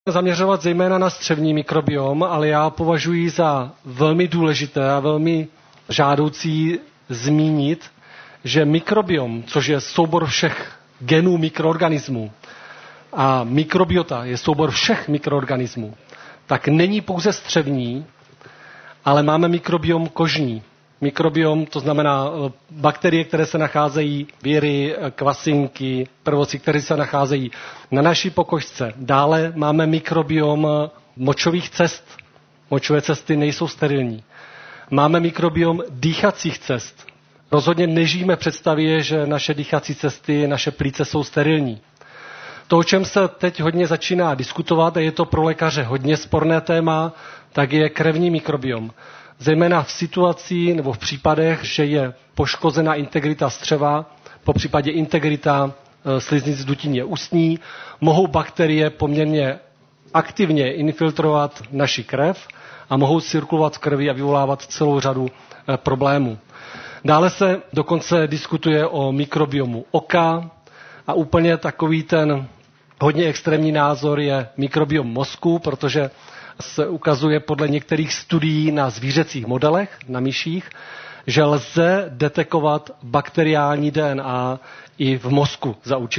zaměřovat zejména na střevní mikrobiom, ale já považuji za velmi důležité a velmi žádoucí zmínit, že mikrobiom, což je soubor všech genů mikroorganismů, a mikrobiota je soubor všech mikroorganismů, tak není pouze střevní, ale máme mikrobiom kožní. Mikrobiom, to znamená bakterie, které se nacházejí, viry, kvasinky, prvoci, které se nacházejí na naší pokožce. Dále máme mikrobiom močových cest. Močové cesty nejsou sterilní. Máme mikrobiom dýchacích cest. Rozhodně nežijeme v představě, že naše dýchací cesty, naše plíce jsou sterilní. To, o čem se teď hodně začíná diskutovat, a je to pro lékaře hodně sporné téma, tak je krevní mikrobiom. Zejména v situaci nebo v případech, že je poškozena integrita střeva, po případě integrita sliznic dutině ústní, mohou bakterie poměrně aktivně infiltrovat naši krev a mohou cirkulovat v krvi a vyvolávat celou řadu problémů. Dále se dokonce diskutuje o mikrobiomu oka a úplně takový ten hodně extrémní názor je mikrobiom mozku, protože se ukazuje podle některých studií na zvířecích modelech, na myších, že lze detekovat bakteriální DNA i v mozku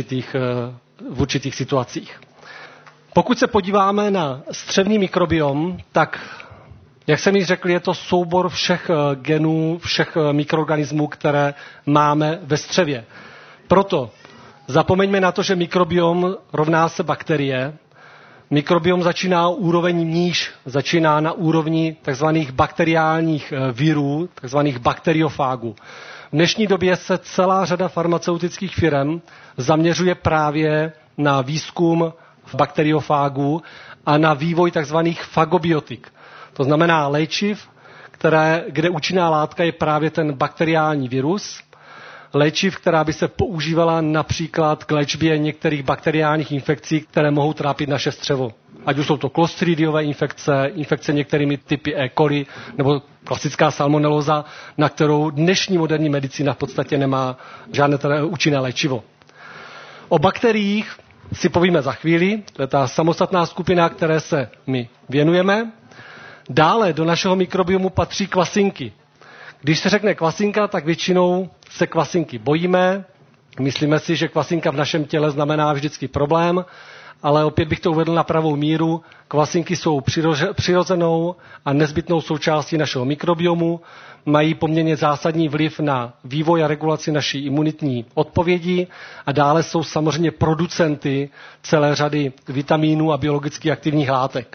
v určitých situacích. Pokud se podíváme na střevní mikrobiom, tak, jak jsem již řekl, je to soubor všech genů, všech mikroorganismů, které máme ve střevě. Proto zapomeňme na to, že mikrobiom rovná se bakterie. Mikrobiom začíná úroveň níž, začíná na úrovni tzv. Bakteriálních virů, tzv. Bakteriofágů. V dnešní době se celá řada farmaceutických firm zaměřuje právě na výzkum bakteriofágů a na vývoj tzv. Fagobiotik. To znamená léčiv, kde účinná látka je právě ten bakteriální virus, léčiv, která by se používala například k léčbě některých bakteriálních infekcí, které mohou trápit naše střevo. Ať už jsou to klostridiové infekce některými typy E. coli nebo klasická salmonelóza, na kterou dnešní moderní medicína v podstatě nemá žádné účinné léčivo. O bakteriích si povíme za chvíli, to je ta samostatná skupina, které se my věnujeme. Dále do našeho mikrobiomu patří kvasinky. Když se řekne kvasinka, tak většinou se kvasinky bojíme. Myslíme si, že kvasinka v našem těle znamená vždycky problém, ale opět bych to uvedl na pravou míru. Kvasinky jsou přirozenou a nezbytnou součástí našeho mikrobiomu, mají poměrně zásadní vliv na vývoj a regulaci naší imunitní odpovědi a dále jsou samozřejmě producenty celé řady vitamínů a biologicky aktivních látek.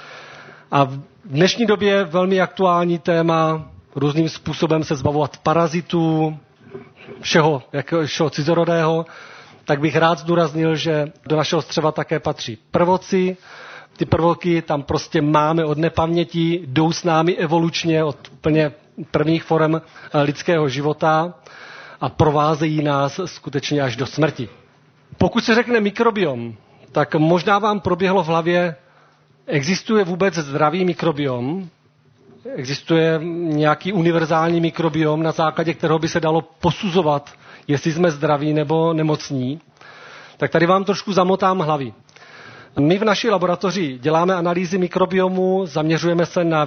A v dnešní době velmi aktuální téma různým způsobem se zbavovat parazitů, všeho cizorodého, tak bych rád zdůraznil, že do našeho střeva také patří prvoci. Ty prvoky tam prostě máme od nepaměti, jdou s námi evolučně od úplně prvních forem lidského života a provázejí nás skutečně až do smrti. Pokud se řekne mikrobiom, tak možná vám proběhlo v hlavě, existuje vůbec zdravý mikrobiom? Existuje nějaký univerzální mikrobiom, na základě kterého by se dalo posuzovat, jestli jsme zdraví nebo nemocní? Tak tady vám trošku zamotám hlavy. My v naší laboratoři děláme analýzy mikrobiomu, zaměřujeme se na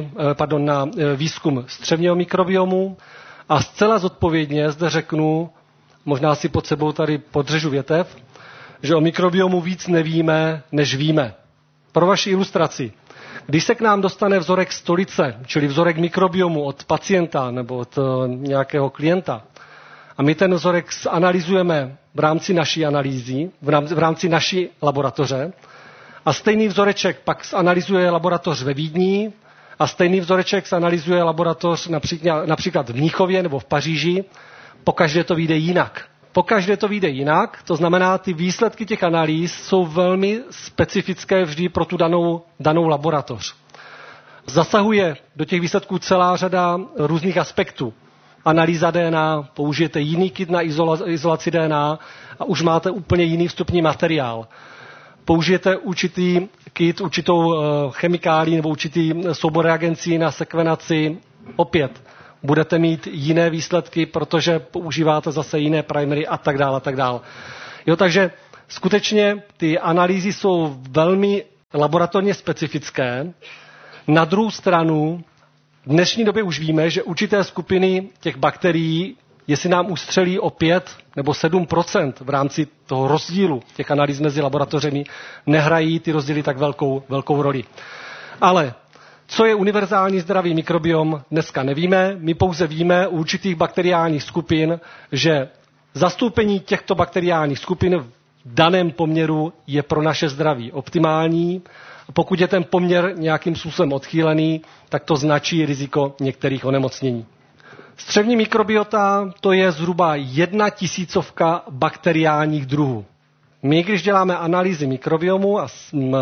výzkum střevního mikrobiomu a zcela zodpovědně zde řeknu, možná si pod sebou tady podřežu větev, že o mikrobiomu víc nevíme, než víme. Pro vaši ilustraci. Když se k nám dostane vzorek stolice, čili vzorek mikrobiomu od pacienta nebo od nějakého klienta, a my ten vzorek analyzujeme v rámci naší analýzy, v rámci naší laboratoře, a stejný vzoreček pak analyzuje laboratoř ve Vídni a stejný vzoreček analyzuje laboratoř například v Mnichově nebo v Paříži, pokaždé to vyjde jinak. Pokaždé to vyjde jinak, to znamená, ty výsledky těch analýz jsou velmi specifické vždy pro tu danou laboratoř. Zasahuje do těch výsledků celá řada různých aspektů. Analýza DNA, použijete jiný kit na izolaci DNA a už máte úplně jiný vstupní materiál. Použijete určitý kit, určitou chemikálii nebo určitý soubor reagencí na sekvenaci, opět budete mít jiné výsledky, protože používáte zase jiné primery a tak dále, a tak dále. Jo, takže skutečně ty analýzy jsou velmi laboratorně specifické. Na druhou stranu, v dnešní době už víme, že určité skupiny těch bakterií, jestli nám ustřelí o 5 nebo 7% v rámci toho rozdílu těch analýz mezi laboratořemi, nehrají ty rozdíly tak velkou roli. Ale co je univerzální zdravý mikrobiom, dneska nevíme. My pouze víme u určitých bakteriálních skupin, že zastoupení těchto bakteriálních skupin v daném poměru je pro naše zdraví optimální. Pokud je ten poměr nějakým způsobem odchýlený, tak to značí riziko některých onemocnění. Střevní mikrobiota to je zhruba 1/1000 bakteriálních druhů. My, když děláme analýzy mikrobiomu a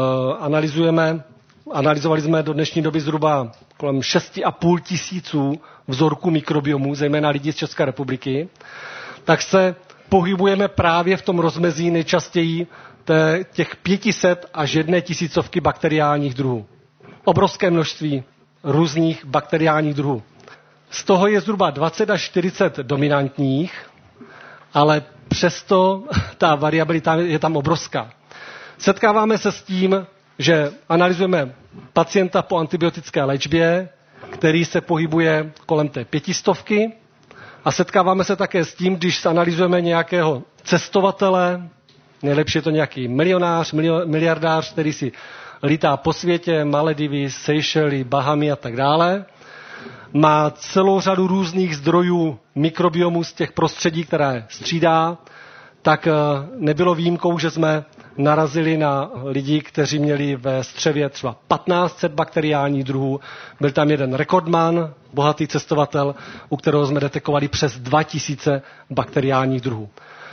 analyzovali jsme do dnešní doby zhruba kolem 6,5 tisíců vzorků mikrobiomu, zejména lidí z České republiky, tak se pohybujeme právě v tom rozmezí nejčastěji těch 500 až 1/1000 bakteriálních druhů. Obrovské množství různých bakteriálních druhů. Z toho je zhruba 20 až 40 dominantních, ale přesto ta variabilita je tam obrovská. Setkáváme se s tím, že analyzujeme pacienta po antibiotické léčbě, který se pohybuje kolem té 500, a setkáváme se také s tím, když analyzujeme nějakého cestovatele, nejlepší je to nějaký milionář, miliardář, který si lítá po světě, Maledivy, Seychely, Bahamy a tak dále. Má celou řadu různých zdrojů mikrobiomu z těch prostředí, které střídá, tak nebylo výjimkou, že jsme narazili na lidi, kteří měli ve střevě třeba 1500 bakteriálních druhů. Byl tam jeden rekordman, bohatý cestovatel, u kterého jsme detekovali přes 2000 bakteriálních druhů.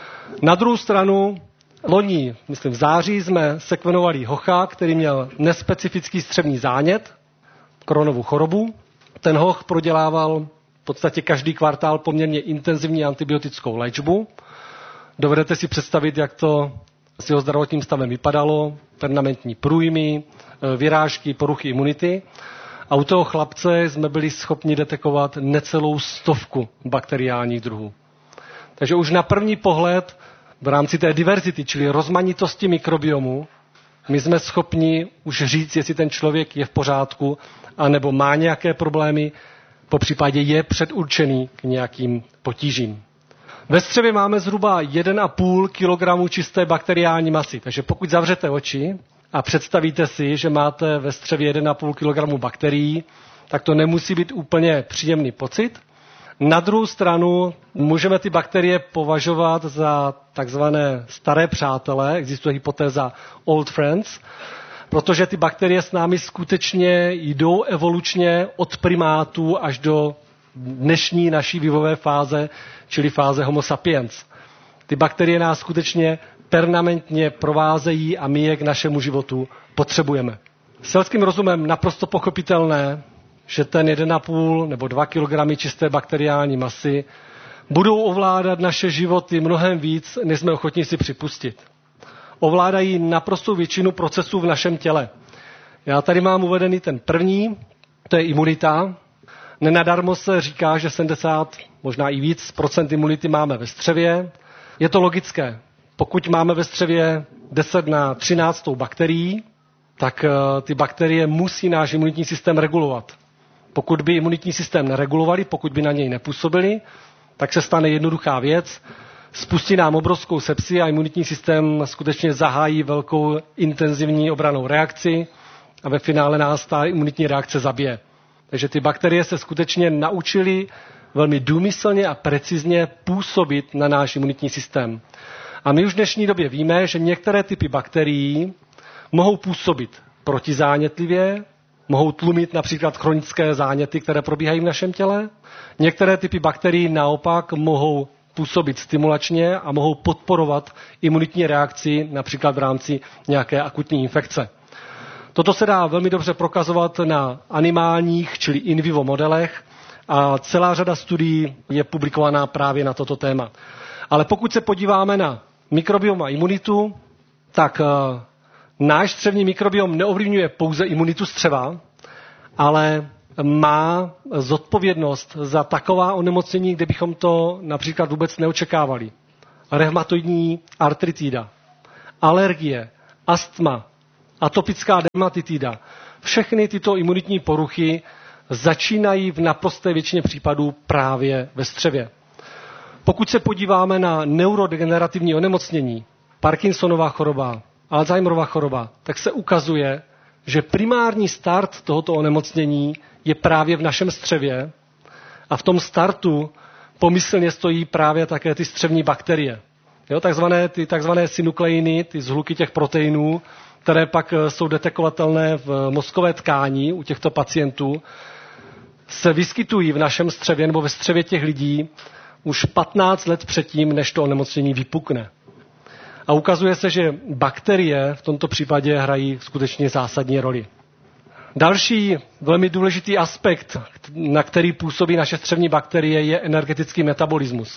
Na druhou stranu, loni, myslím v září, jsme sekvenovali hocha, který měl nespecifický střevní zánět, Crohnovu chorobu. Ten hoch prodělával v podstatě každý kvartál poměrně intenzivní antibiotickou léčbu. Dovedete si představit, jak to s jeho zdravotním stavem vypadalo, permanentní průjmy, vyrážky, poruchy imunity. A u toho chlapce jsme byli schopni detekovat necelou 100 bakteriálních druhů. Takže už na první pohled v rámci té diverzity, čili rozmanitosti mikrobiomu, my jsme schopni už říct, jestli ten člověk je v pořádku, anebo má nějaké problémy, popřípadě je předurčený k nějakým potížím. Ve střevě máme zhruba 1,5 kg čisté bakteriální masy, takže pokud zavřete oči a představíte si, že máte ve střevě 1,5 kg bakterií, tak to nemusí být úplně příjemný pocit. Na druhou stranu můžeme ty bakterie považovat za takzvané staré přátelé, existuje hypotéza old friends, protože ty bakterie s námi skutečně jdou evolučně od primátů až do dnešní naší vývojové fáze, čili fáze Homo sapiens. Ty bakterie nás skutečně permanentně provázejí a my je k našemu životu potřebujeme. Selským rozumem naprosto pochopitelné, že ten 1,5 nebo 2 kg čisté bakteriální masy budou ovládat naše životy mnohem víc, než jsme ochotní si připustit. Ovládají naprostou většinu procesů v našem těle. Já tady mám uvedený ten první, to je imunita. Nenadarmo se říká, že 70, možná i víc procent imunity máme ve střevě. Je to logické. Pokud máme ve střevě 10 na 13 bakterií, tak ty bakterie musí náš imunitní systém regulovat. Pokud by imunitní systém neregulovali, pokud by na něj nepůsobili, tak se stane jednoduchá věc. Spustí nám obrovskou sepsi a imunitní systém skutečně zahájí velkou intenzivní obrannou reakci a ve finále nás ta imunitní reakce zabije. Takže ty bakterie se skutečně naučily velmi důmyslně a precizně působit na náš imunitní systém. A my už v dnešní době víme, že některé typy bakterií mohou působit protizánětlivě, mohou tlumit například chronické záněty, které probíhají v našem těle. Některé typy bakterií naopak mohou působit stimulačně a mohou podporovat imunitní reakci například v rámci nějaké akutní infekce. Toto se dá velmi dobře prokazovat na animálních, čili in vivo modelech a celá řada studií je publikovaná právě na toto téma. Ale pokud se podíváme na mikrobiom a imunitu, tak náš střevní mikrobiom neovlivňuje pouze imunitu střeva, ale má zodpovědnost za taková onemocnění, kde bychom to například vůbec neočekávali. Revmatoidní artritida, alergie, astma atopická dermatitida. Všechny tyto imunitní poruchy začínají v naprosté většině případů právě ve střevě. Pokud se podíváme na neurodegenerativní onemocnění, Parkinsonova choroba, Alzheimerova choroba, tak se ukazuje, že primární start tohoto onemocnění je právě v našem střevě a v tom startu pomyslně stojí právě také ty střevní bakterie. Jo, takzvané synukleiny, ty zhluky těch proteinů, které pak jsou detekovatelné v mozkové tkáni u těchto pacientů, se vyskytují v našem střevě nebo ve střevě těch lidí už 15 let předtím, než to onemocnění vypukne. A ukazuje se, že bakterie v tomto případě hrají skutečně zásadní roli. Další velmi důležitý aspekt, na který působí naše střevní bakterie, je energetický metabolismus.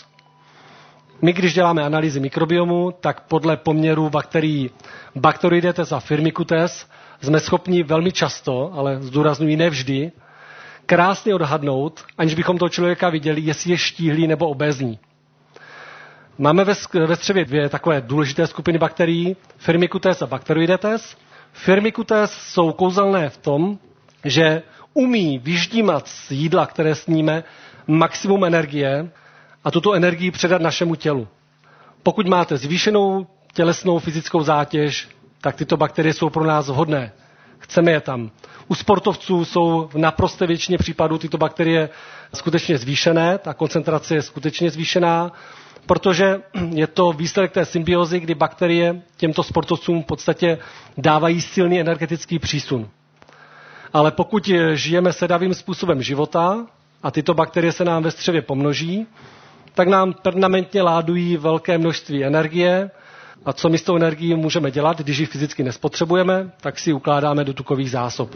My, když děláme analýzy mikrobiomu, tak podle poměru bakterií Bacteroidetes a Firmicutes jsme schopni velmi často, ale zdůrazňuji ne vždy, krásně odhadnout, aniž bychom toho člověka viděli, jestli je štíhlý nebo obézní. Máme ve střevě dvě takové důležité skupiny bakterií, Firmicutes a Bacteroidetes. Firmicutes jsou kouzelné v tom, že umí vyždímat z jídla, které sníme, maximum energie a tuto energii předat našemu tělu. Pokud máte zvýšenou tělesnou fyzickou zátěž, tak tyto bakterie jsou pro nás vhodné. Chceme je tam. U sportovců jsou v naprosté většině případů tyto bakterie skutečně zvýšené, ta koncentrace je skutečně zvýšená, protože je to výsledek té symbiozy, kdy bakterie těmto sportovcům v podstatě dávají silný energetický přísun. Ale pokud žijeme sedavým způsobem života a tyto bakterie se nám ve střevě pomnoží, tak nám permanentně ládují velké množství energie. A co my s tou energií můžeme dělat, když ji fyzicky nespotřebujeme, tak si ji ukládáme do tukových zásob.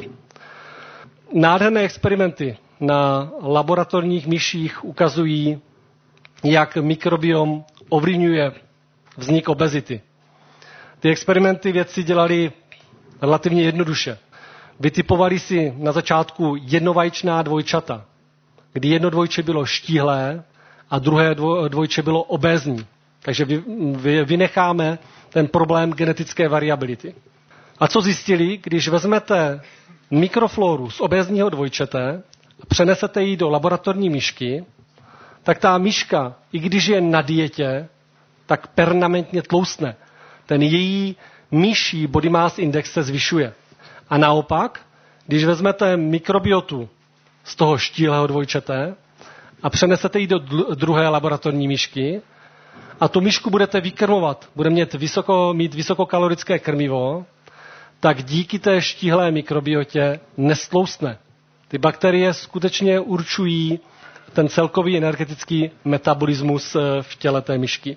Nádherné experimenty na laboratorních myších ukazují, jak mikrobiom ovlivňuje vznik obezity. Ty experimenty vědci dělali relativně jednoduše. Vytipovali si na začátku jednovaječná dvojčata, kdy jedno dvojče bylo štíhlé a druhé dvojče bylo obézní. Takže vynecháme ten problém genetické variability. A co zjistili, když vezmete mikrofloru z obézního dvojčete a přenesete ji do laboratorní myšky, tak ta myška, i když je na dietě, tak permanentně tloustne. Ten její myší body mass index se zvyšuje. A naopak, když vezmete mikrobiotu z toho štíhlého dvojčete a přenesete ji do druhé laboratorní myšky, a tu myšku budete vykrmovat, bude mít vysokokalorické krmivo, tak díky té štíhlé mikrobiotě nestloustne. Ty bakterie skutečně určují ten celkový energetický metabolismus v těle té myšky.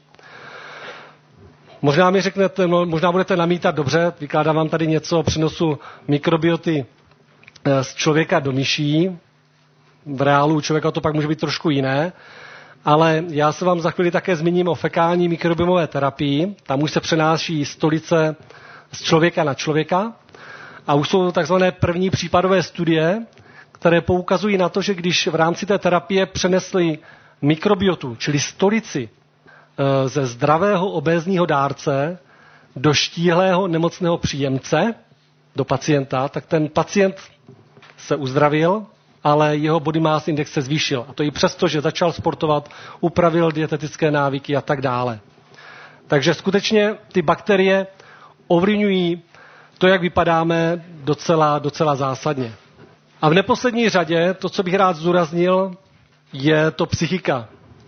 Možná mi řeknete, možná budete namítat, dobře, vykládám vám tady něco o přenosu mikrobioty z člověka do myší. V reálu člověka to pak může být trošku jiné. Ale já se vám za chvíli také zmíním o fekální mikrobiomové terapii. Tam už se přenáší stolice z člověka na člověka. A už jsou takzvané první případové studie, které poukazují na to, že když v rámci té terapie přenesli mikrobiotu, čili stolici ze zdravého obézního dárce do štíhlého nemocného příjemce, do pacienta, tak ten pacient se uzdravil, ale jeho body mass index se zvýšil. A to i přesto, že začal sportovat, upravil dietetické návyky a tak dále. Takže skutečně ty bakterie ovlivňují to, jak vypadáme, docela zásadně. A v neposlední řadě, to, co bych rád zdůraznil, je to psychika.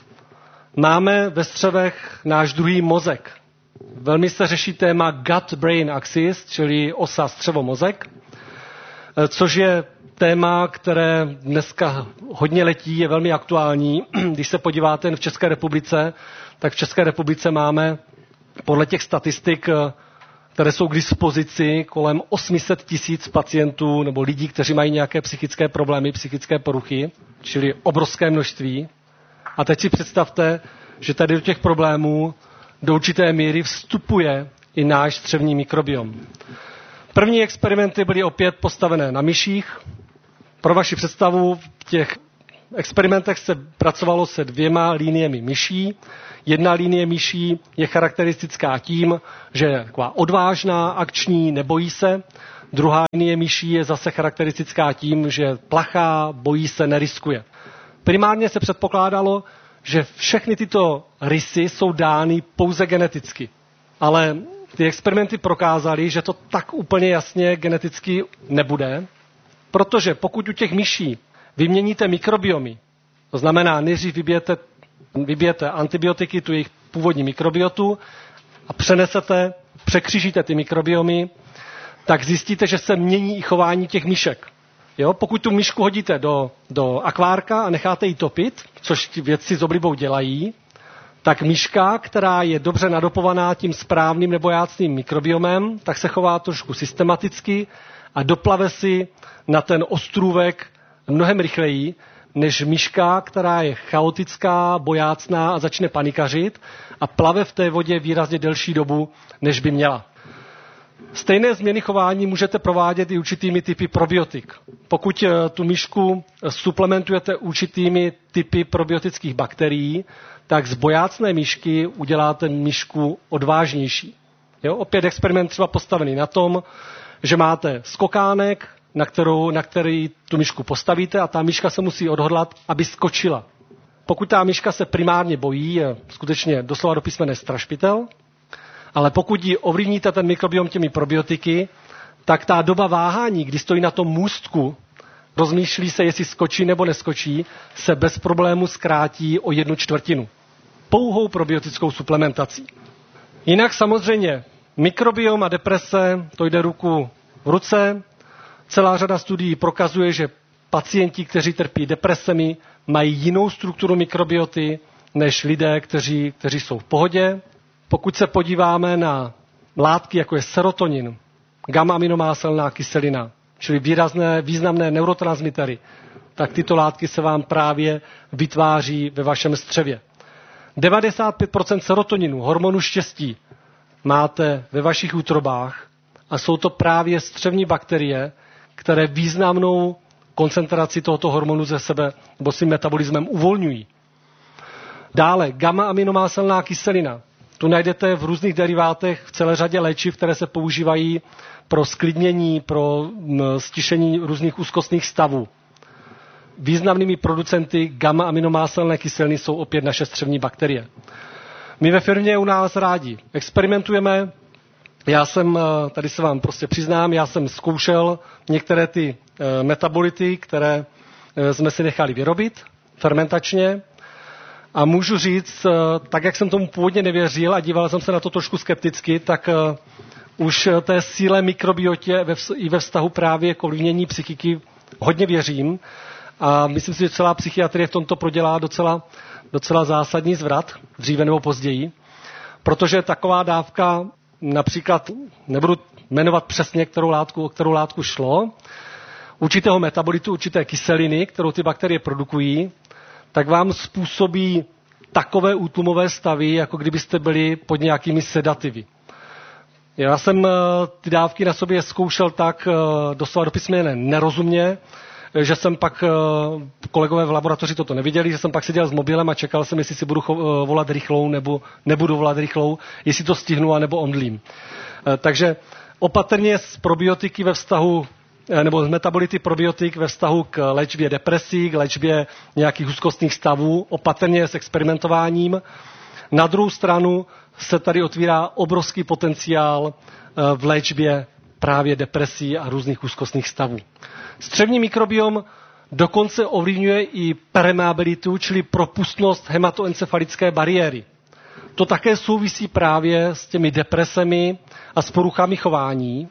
Máme ve střevech náš druhý mozek. Velmi se řeší téma gut-brain axis, čili osa střevo-mozek, což je téma, které dneska hodně letí, je velmi aktuální. Když se podíváte v České republice, tak v České republice máme podle těch statistik, které jsou k dispozici, kolem 800 000 pacientů nebo lidí, kteří mají nějaké psychické problémy, psychické poruchy, čili obrovské množství. A teď si představte, že tady do těch problémů do určité míry vstupuje i náš střevní mikrobiom. První experimenty byly opět postavené na myších. Pro vaši představu v těch experimentech se pracovalo se 2 liniemi myší. Jedna linie myší je charakteristická tím, že je taková odvážná, akční, nebojí se. Druhá linie myší je zase charakteristická tím, že plachá, bojí se, neriskuje. Primárně se předpokládalo, že všechny tyto rysy jsou dány pouze geneticky. Ale ty experimenty prokázaly, že to tak úplně jasně geneticky nebude, protože pokud u těch myší vyměníte mikrobiomy, to znamená, nejdřív vybijete antibiotiky, tu jejich původní mikrobiotu a překřížíte ty mikrobiomy, tak zjistíte, že se mění i chování těch myšek. Jo? Pokud tu myšku hodíte do akvárka a necháte ji topit, což ti vědci s oblibou dělají, tak myška, která je dobře nadopovaná tím správným nebojácným mikrobiomem, tak se chová trošku systematicky a doplave si na ten ostrůvek mnohem rychleji, než myška, která je chaotická, bojácná a začne panikařit a plave v té vodě výrazně delší dobu, než by měla. Stejné změny chování můžete provádět i určitými typy probiotik. Pokud tu myšku suplementujete určitými typy probiotických bakterií, tak z bojácné myšky uděláte myšku odvážnější. Jo? Opět experiment třeba postavený na tom, že máte skokánek, na který tu myšku postavíte a ta myška se musí odhodlat, aby skočila. Pokud ta myška se primárně bojí, je skutečně doslova do písmene strašpitel, ale pokud ji ovlivníte ten mikrobiom těmi probiotiky, tak ta doba váhání, kdy stojí na tom můstku, rozmýšlí se, jestli skočí nebo neskočí, se bez problému zkrátí o 1/4. Pouhou probiotickou suplementací. Jinak samozřejmě mikrobiom a deprese, to jde ruku v ruce. Celá řada studií prokazuje, že pacienti, kteří trpí depresemi, mají jinou strukturu mikrobioty než lidé, kteří jsou v pohodě. Pokud se podíváme na látky, jako je serotonin, gamma-aminomáselná kyselina, čili významné neurotransmitery, tak tyto látky se vám právě vytváří ve vašem střevě. 95% serotoninu, hormonu štěstí, máte ve vašich útrobách a jsou to právě střevní bakterie, které významnou koncentraci tohoto hormonu ze sebe nebo svým metabolismem uvolňují. Dále gamma-aminomáselná kyselina. Tu najdete v různých derivátech v celé řadě léčiv, které se používají pro sklidnění, pro stišení různých úzkostných stavů. Významnými producenty gamma-aminomáselné kyseliny jsou opět naše střevní bakterie. My ve firmě u nás rádi experimentujeme. Tady se vám prostě přiznám, já jsem zkoušel některé ty metabolity, které jsme si nechali vyrobit fermentačně. A můžu říct, tak jak jsem tomu původně nevěřil a díval jsem se na to trošku skepticky, tak už té síle mikrobiotě i ve vztahu právě k ovlivnění psychiky hodně věřím. A myslím si, že celá psychiatrie v tomto prodělá docela zásadní zvrat, dříve nebo později. Protože taková dávka, například, nebudu jmenovat přesně, o kterou látku šlo, určitého metabolitu, určité kyseliny, kterou ty bakterie produkují, tak vám způsobí takové útlumové stavy, jako kdybyste byli pod nějakými sedativy. Já jsem ty dávky na sobě zkoušel tak doslova do písmene nerozumně, že jsem pak, kolegové v laboratoři toto neviděli, že jsem pak seděl s mobilem a čekal jsem, jestli si budu volat rychlou nebo nebudu volat rychlou, jestli to stihnu a nebo omdlím. Takže opatrně s probiotiky ve vztahu nebo z metabolity probiotik ve vztahu k léčbě depresí, k léčbě nějakých úzkostných stavů, opatrně s experimentováním. Na druhou stranu se tady otvírá obrovský potenciál v léčbě právě depresí a různých úzkostných stavů. Střevní mikrobiom dokonce ovlivňuje i permeabilitu, čili propustnost hematoencefalické bariéry. To také souvisí právě s těmi depresemi a s poruchami chování.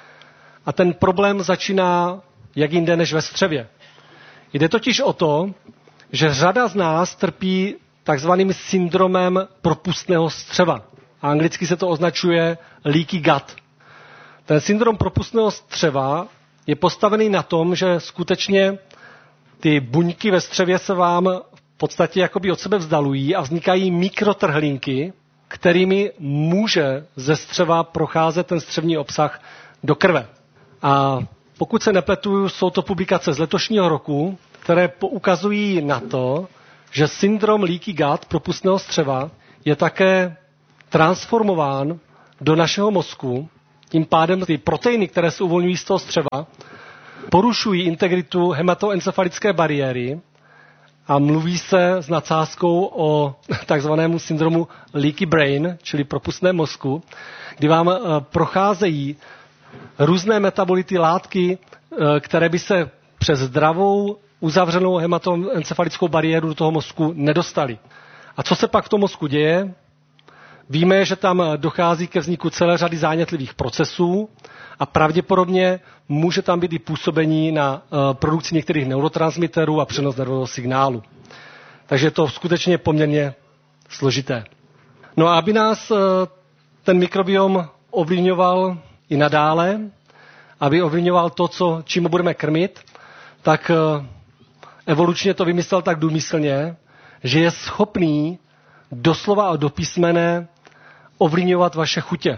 A ten problém začíná jak jinde než ve střevě. Jde totiž o to, že řada z nás trpí takzvaným syndromem propustného střeva. A anglicky se to označuje leaky gut. Ten syndrom propustného střeva je postavený na tom, že skutečně ty buňky ve střevě se vám v podstatě jakoby od sebe vzdalují a vznikají mikrotrhlinky, kterými může ze střeva procházet ten střevní obsah do krve. A pokud se nepletu, jsou to publikace z letošního roku, které poukazují na to, že syndrom leaky gut, propustného střeva, je také transformován do našeho mozku. Tím pádem ty proteiny, které se uvolňují z toho střeva, porušují integritu hematoencefalické bariéry a mluví se s nadsázkou o takzvanému syndromu leaky brain, čili propustné mozku, kdy vám procházejí různé metabolity látky, které by se přes zdravou uzavřenou hematoencefalickou bariéru do toho mozku nedostaly. A co se pak v tom mozku děje? Víme, že tam dochází ke vzniku celé řady zánětlivých procesů a pravděpodobně může tam být i působení na produkci některých neurotransmiterů a přenos nervového signálu. Takže je to skutečně poměrně složité. No a aby nás ten mikrobiom ovlivňoval i nadále, aby ovlivňoval to, čím budeme krmit, tak evolučně to vymyslel tak důmyslně, že je schopný doslova a do písmene ovlivňovat vaše chutě.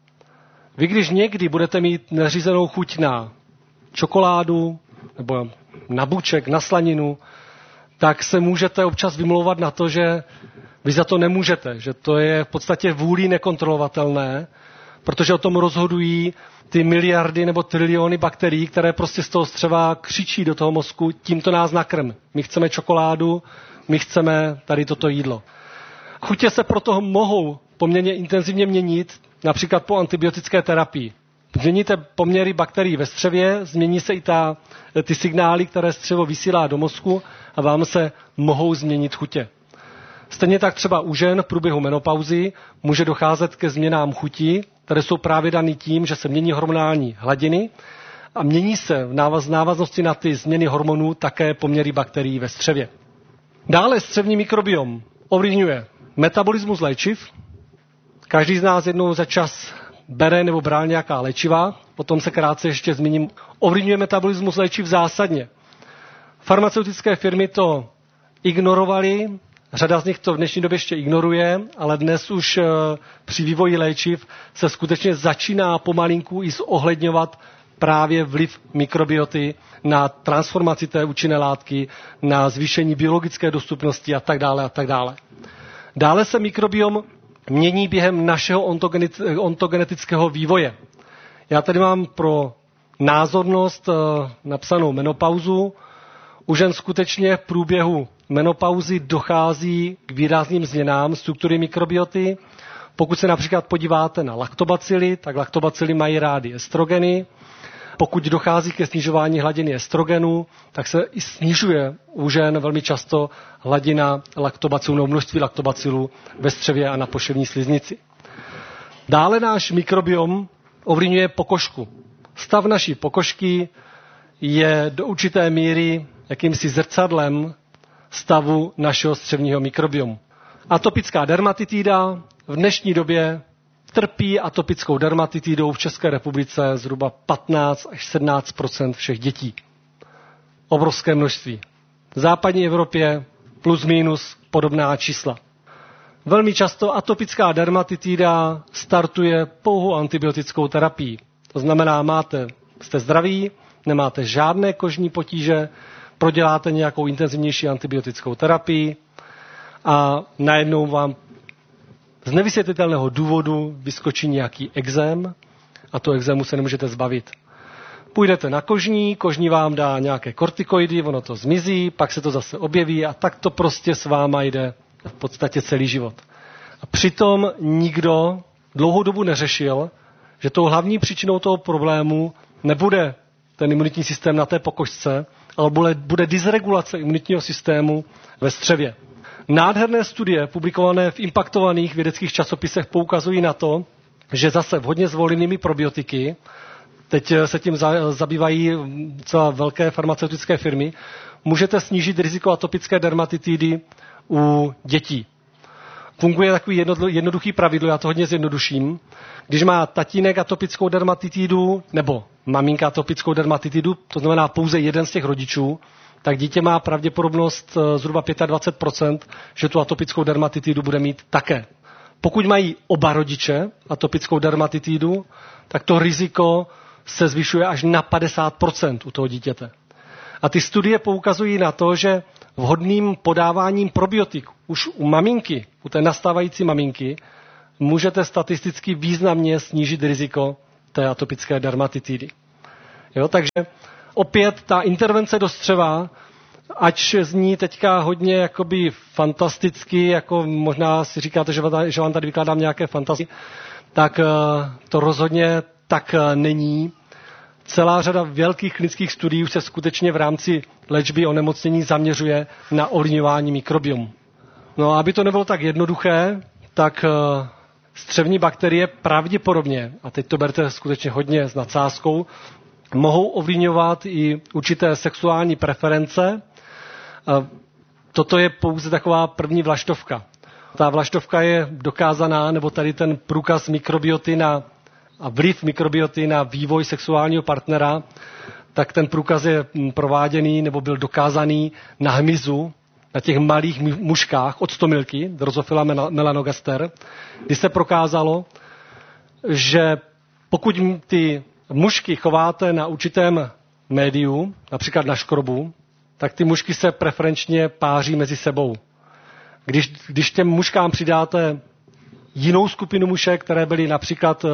Vy, když někdy budete mít neřízenou chuť na čokoládu nebo na buček, na slaninu, tak se můžete občas vymlouvat na to, že vy za to nemůžete, že to je v podstatě vůlí nekontrolovatelné, protože o tom rozhodují ty miliardy nebo triliony bakterií, které prostě z toho střeva křičí do toho mozku, tímto nás nakrm. My chceme čokoládu, my chceme tady toto jídlo. Chutě se proto mohou poměrně intenzivně měnit, například po antibiotické terapii. Změníte poměry bakterií ve střevě, změní se i ty signály, které střevo vysílá do mozku a vám se mohou změnit chutě. Stejně tak třeba u žen v průběhu menopauzy může docházet ke změnám chuti, které jsou právě daný tím, že se mění hormonální hladiny a mění se v návaznosti na ty změny hormonů také poměry bakterií ve střevě. Dále střevní mikrobiom ovlivňuje metabolismus léčiv. Každý z nás jednou za čas bere nebo bral nějaká léčiva, potom se krátce ještě zmíním. Ovlivňuje metabolismus léčiv zásadně. Farmaceutické firmy to ignorovaly, řada z nich to v dnešní době ještě ignoruje, ale dnes už při vývoji léčiv se skutečně začíná pomalinku i zohledňovat právě vliv mikrobioty na transformaci té účinné látky, na zvýšení biologické dostupnosti a tak dále a tak dále. Dále se mikrobiom mění během našeho ontogenetického vývoje. Já tady mám pro názornost napsanou menopauzu. U žen skutečně v průběhu menopauzy dochází k výrazným změnám struktury mikrobioty. Pokud se například podíváte na laktobacily, tak laktobacily mají rády estrogeny. Pokud dochází ke snižování hladiny estrogenu, tak se i snižuje u žen velmi často hladina laktobacilů nebo množství laktobacilů ve střevě a na poševní sliznici. Dále náš mikrobiom ovlivňuje pokožku. Stav naší pokožky je do určité míry jakýmsi zrcadlem stavu našeho střevního mikrobiomu. Atopická dermatitida v dnešní době trpí atopickou dermatitidou v České republice zhruba 15 až 17 % všech dětí. Obrovské množství. V západní Evropě plus minus podobná čísla. Velmi často atopická dermatitida startuje pouhou antibiotickou terapii. To znamená, jste zdraví, nemáte žádné kožní potíže, proděláte nějakou intenzivnější antibiotickou terapii a najednou vám z nevysvětlitelného důvodu vyskočí nějaký ekzém a to ekzému se nemůžete zbavit. Půjdete na kožní vám dá nějaké kortikoidy, ono to zmizí, pak se to zase objeví a tak to prostě s váma jde v podstatě celý život. A přitom nikdo dlouhou dobu neřešil, že tou hlavní příčinou toho problému nebude ten imunitní systém na té pokožce, ale bude dysregulace imunitního systému ve střevě. Nádherné studie publikované v impaktovaných vědeckých časopisech poukazují na to, že zase vhodně zvolenými probiotiky, teď se tím zabývají celá velké farmaceutické firmy, můžete snížit riziko atopické dermatitidy u dětí. Funguje takový jednoduchý pravidlo, já to hodně zjednoduším. Když má tatínek atopickou dermatitidu nebo maminka atopickou dermatitidu, to znamená pouze jeden z těch rodičů, tak dítě má pravděpodobnost zhruba 25%, že tu atopickou dermatitidu bude mít také. Pokud mají oba rodiče atopickou dermatitidu, tak to riziko se zvyšuje až na 50% u toho dítěte. A ty studie poukazují na to, že vhodným podáváním probiotik už u maminky, u té nastávající maminky, můžete statisticky významně snížit riziko té atopické dermatitidy. Jo, takže opět ta intervence do střeva, ač zní teďka hodně jakoby fantasticky, jako možná si říkáte, že vám tady vykládám nějaké fantasy, tak to rozhodně tak není. Celá řada velkých klinických studií se skutečně v rámci léčby onemocnění zaměřuje na ovlivňování mikrobiomu. No a aby to nebylo tak jednoduché, tak střevní bakterie pravděpodobně, a teď to berte skutečně hodně s nadsázkou, mohou ovlivňovat i určité sexuální preference. Toto je pouze taková první vlaštovka. Ta vlaštovka je dokázaná, nebo tady ten průkaz mikrobioty a vliv mikrobioty na vývoj sexuálního partnera, tak ten průkaz je prováděný nebo byl dokázaný na hmyzu, na těch malých muškách od stomilky, Drosophila melanogaster, kdy se prokázalo, že pokud ty mušky chováte na určitém médiu, například na škrobu, tak ty mušky se preferenčně páří mezi sebou. Když těm muškám přidáte jinou skupinu mušek, které byly například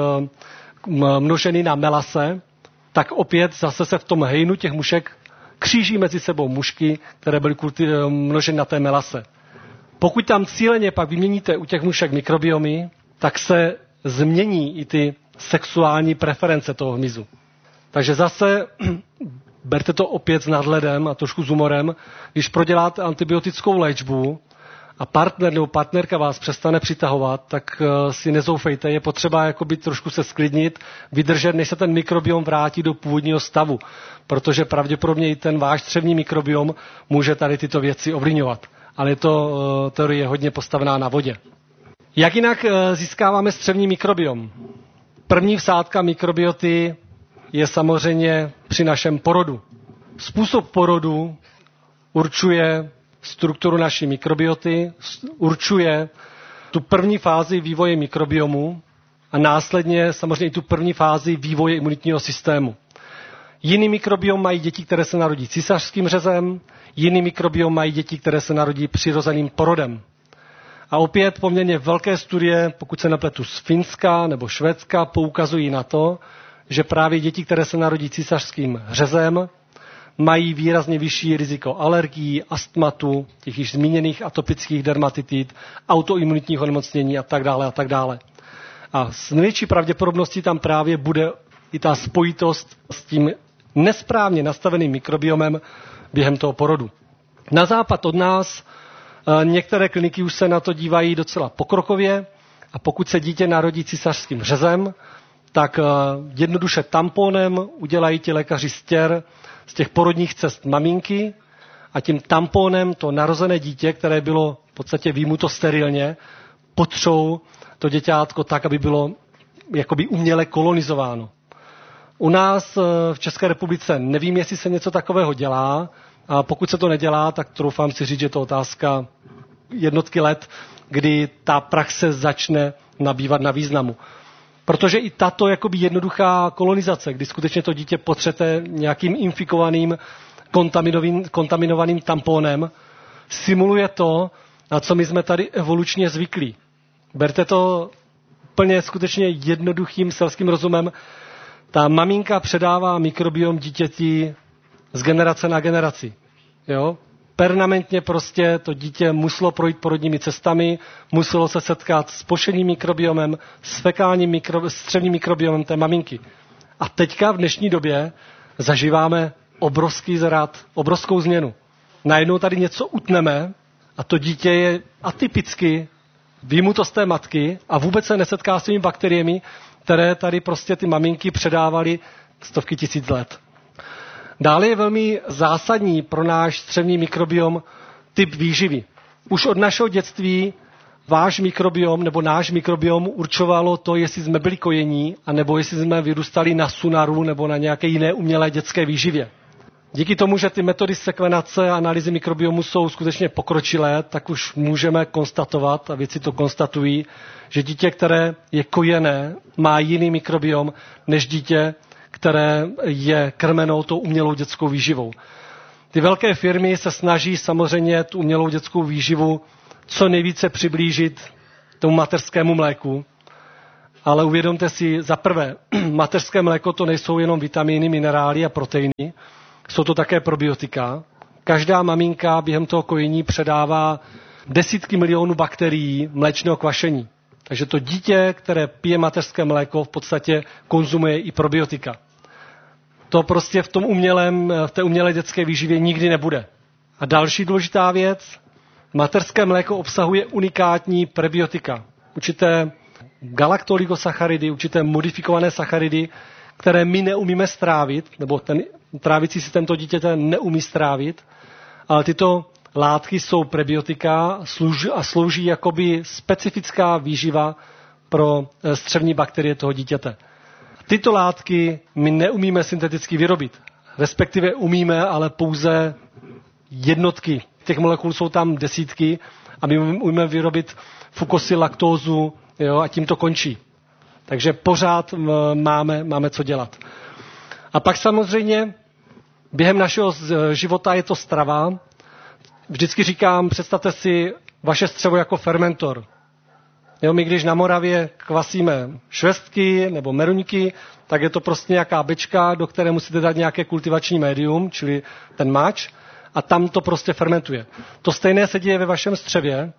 množeny na melase, tak opět zase se v tom hejnu těch mušek kříží mezi sebou mušky, které byly množeny na té melase. Pokud tam cíleně pak vyměníte u těch mušek mikrobiomy, tak se změní i ty sexuální preference toho hmyzu. Takže zase berte to opět s nadhledem a trošku s humorem, když proděláte antibiotickou léčbu a partner nebo partnerka vás přestane přitahovat, tak si nezoufejte, je potřeba jakoby trošku se sklidnit, vydržet, než se ten mikrobiom vrátí do původního stavu, protože pravděpodobně i ten váš střevní mikrobiom může tady tyto věci ovlivňovat. Ale je to teorie hodně postavená na vodě. Jak jinak získáváme střevní mikrobiom? První vsádka mikrobioty je samozřejmě při našem porodu. Způsob porodu určuje strukturu naší mikrobioty, určuje tu první fázi vývoje mikrobiomu a následně samozřejmě i tu první fázi vývoje imunitního systému. Jiný mikrobiom mají děti, které se narodí císařským řezem, jiný mikrobiom mají děti, které se narodí přirozeným porodem. A opět poměrně velké studie, pokud se nepletu z Finska nebo Švédska, poukazují na to, že právě děti, které se narodí císařským řezem, mají výrazně vyšší riziko alergií, astmatu, těch již zmíněných atopických dermatitid, autoimunitních onemocnění a tak dále a tak dále. A s největší pravděpodobností tam právě bude i ta spojitost s tím nesprávně nastaveným mikrobiomem během toho porodu. Na západ od nás některé kliniky už se na to dívají docela pokrokově a pokud se dítě narodí císařským řezem, tak jednoduše tamponem udělají ti lékaři stěr z těch porodních cest maminky a tím tamponem to narozené dítě, které bylo v podstatě vyjmuto sterilně, potřou to děťátko tak, aby bylo jakoby uměle kolonizováno. U nás v České republice nevím, jestli se něco takového dělá, a pokud se to nedělá, tak troufám si říct, že je to otázka jednotky let, kdy ta praxe začne nabývat na významu. Protože i tato jakoby jednoduchá kolonizace, kdy skutečně to dítě potřete nějakým infikovaným, kontaminovaným tamponem, simuluje to, na co my jsme tady evolučně zvyklí. Berte to úplně skutečně jednoduchým selským rozumem. Ta maminka předává mikrobiom dítěti z generace na generaci. Jo? Permanentně prostě to dítě muselo projít porodními cestami, muselo se setkat s pošeným mikrobiomem, s fekálním střevním mikrobiomem té maminky. A teďka v dnešní době zažíváme obrovský zrad, obrovskou změnu. Najednou tady něco utneme a to dítě je atypicky vyjmuto z té matky a vůbec se nesetká s těmi bakteriemi, které tady prostě ty maminky předávaly stovky tisíc let. Dále je velmi zásadní pro náš střevní mikrobiom typ výživy. Už od našeho dětství váš mikrobiom nebo náš mikrobiom určovalo to, jestli jsme byli kojení, anebo jestli jsme vyrůstali na sunaru nebo na nějaké jiné umělé dětské výživě. Díky tomu, že ty metody sekvenace a analýzy mikrobiomu jsou skutečně pokročilé, tak už můžeme konstatovat, a vědci to konstatují, že dítě, které je kojené, má jiný mikrobiom než dítě, které je krmeno tou umělou dětskou výživou. Ty velké firmy se snaží samozřejmě tu umělou dětskou výživu co nejvíce přiblížit tomu mateřskému mléku. Ale uvědomte si, za prvé, mateřské mléko to nejsou jenom vitamíny, minerály a proteiny, jsou to také probiotika. Každá maminka během toho kojení předává desítky milionů bakterií mléčného kvašení. Takže to dítě, které pije mateřské mléko, v podstatě konzumuje i probiotika. To prostě v té umělé dětské výživě nikdy nebude. A další důležitá věc, mateřské mléko obsahuje unikátní prebiotika. Určité galaktoligosacharidy, určité modifikované sacharidy, které my neumíme strávit, nebo ten trávicí systém to dítěte neumí strávit, ale tyto látky jsou prebiotika a slouží jakoby specifická výživa pro střevní bakterie toho dítěte. Tyto látky my neumíme synteticky vyrobit. Respektive umíme, ale pouze jednotky. Těch molekul jsou tam desítky a my umíme vyrobit fukosyl, laktózu, jo, a tím to končí. Takže pořád máme co dělat. A pak samozřejmě během našeho života je to strava. Vždycky říkám, představte si vaše střevo jako fermentor. Jo, my když na Moravě kvasíme švestky nebo meruňky, tak je to prostě nějaká bečka, do které musíte dát nějaké kultivační médium, čili ten mač, a tam to prostě fermentuje. To stejné se děje ve vašem střevě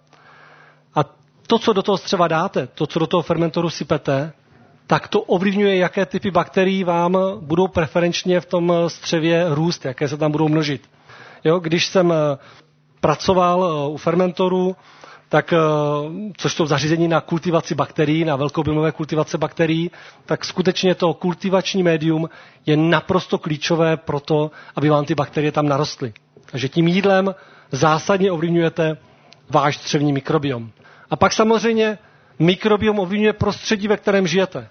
a to, co do toho střeva dáte, to, co do toho fermentoru sypete, tak to ovlivňuje, jaké typy bakterií vám budou preferenčně v tom střevě růst, jaké se tam budou množit. Jo, když jsem pracoval u fermentoru, tak, což jsou zařízení na kultivaci bakterií, na velkoobjemové kultivace bakterií, tak skutečně to kultivační médium je naprosto klíčové pro to, aby vám ty bakterie tam narostly. Takže tím jídlem zásadně ovlivňujete váš střevní mikrobiom. A pak samozřejmě mikrobiom ovlivňuje prostředí, ve kterém žijete.